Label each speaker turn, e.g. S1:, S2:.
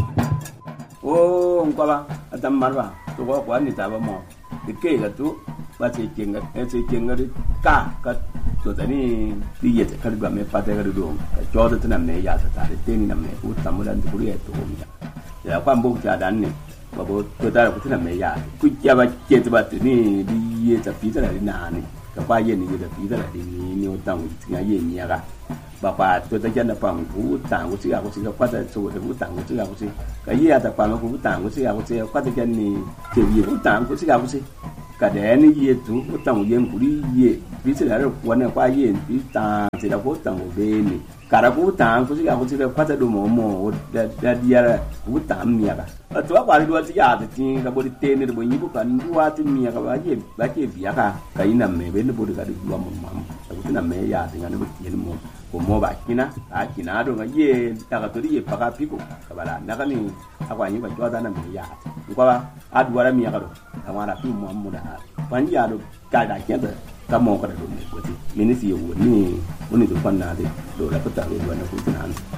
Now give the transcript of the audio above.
S1: Oh, ngkaba atam marba to ko kwa ni taba mo ke ga tu ba ce kenga ka to tani diye ta kalba me pata ga do ka jodo tana me ya ta tare teni na me u tamulan du ya to mi ya kwa mbo ta dan ne ba bo to ta ko tana me ya ku ya ba ke ta ba ni diye ta pi ta na ni ka ba ye ni da pi ta ni o tang nga ye ni ga bà bà tôi ta chân là phòng cũ tàng của sĩ học sĩ qua ta số để cũ tàng của sĩ học sĩ cái gì ta phòng cũ tàng của sĩ học sĩ qua ta chân ni kiểu gì cũ tàng của sĩ học sĩ cả đẻ ni gì chú cũ tàng của của đi gì ví dụ là quan là qua gì ví tàng thì là cũ tàng của bên ni cả là cũ tàng của sĩ học sĩ qua ta đồ mồ đã đi ra cũ tàng mía cả tôi qua đi đua sĩ học thì cái body tên này body như cái đua thì mía cái bà gì bía cả cái nằm mẹ bên nó body cái đua mồm cái nằm mẹ ya thì nó body nó mồm mo ba kina a kina do nga ye ta ka tori ye paka piko kabala naka ni akwa nyi ba jwa na mi ya ko ba adwara mi ya do amara fi mo amuda pan ya do ka da kenda ka mo ka do ne ko ti minisi yo ni do pan na de do la ko ta do na ko ti nan